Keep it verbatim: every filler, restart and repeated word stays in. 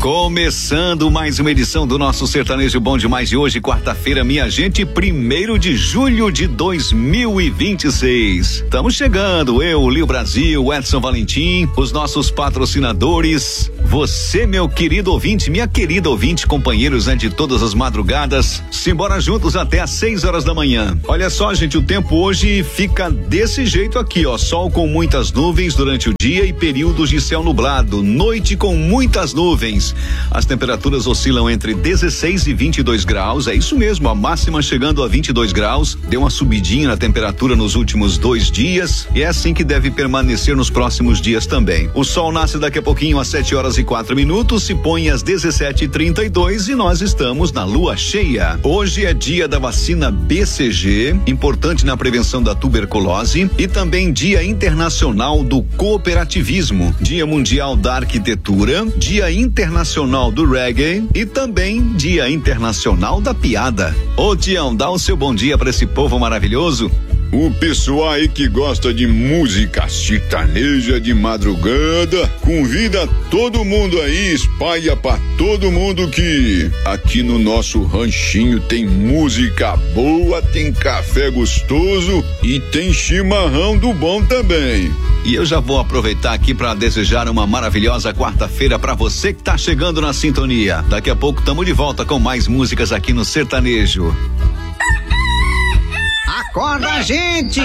Começando mais uma edição do nosso Sertanejo Bom Demais de hoje, quarta-feira, minha gente, primeiro de julho de dois mil e vinte e seis. Estamos chegando, eu, Lio Brasil, Edson Valentim, os nossos patrocinadores, você, meu querido ouvinte, minha querida ouvinte, companheiros, né, de todas as madrugadas, simbora juntos até às seis horas da manhã. Olha só, gente, o tempo hoje fica desse jeito aqui, ó, sol com muitas nuvens durante o dia e períodos de céu nublado, noite com muitas nuvens. As temperaturas oscilam entre dezesseis e vinte e dois graus, é isso mesmo, a máxima chegando a vinte e dois graus, deu uma subidinha na temperatura nos últimos dois dias e é assim que deve permanecer nos próximos dias também. O sol nasce daqui a pouquinho às sete horas e quatro minutos, se põe às dezessete e trinta e dois e nós estamos na lua cheia. Hoje é dia da vacina B C G, importante na prevenção da tuberculose, e também dia internacional do cooperativismo, dia mundial da arquitetura, dia internacional Internacional do Reggae e também Dia Internacional da Piada. Ô Tião, dá o seu bom dia para esse povo maravilhoso. O pessoal aí que gosta de música sertaneja de madrugada, convida todo mundo aí, espalha pra todo mundo que aqui no nosso ranchinho tem música boa, tem café gostoso e tem chimarrão do bom também. E eu já vou aproveitar aqui para desejar uma maravilhosa quarta-feira para você que tá chegando na sintonia. Daqui a pouco estamos de volta com mais músicas aqui no Sertanejo. Acorda, gente!